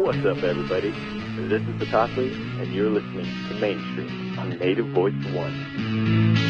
what's up, everybody? This is Patasi, and you're listening to Mainstream on Native Voice One.